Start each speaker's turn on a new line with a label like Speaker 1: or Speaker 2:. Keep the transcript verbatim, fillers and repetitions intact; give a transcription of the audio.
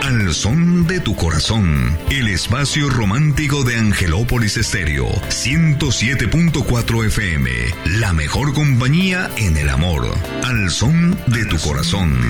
Speaker 1: Al son de tu corazón, el espacio romántico de Angelópolis Estéreo, ciento siete punto cuatro F M, la mejor compañía en el amor. Al son de tu corazón.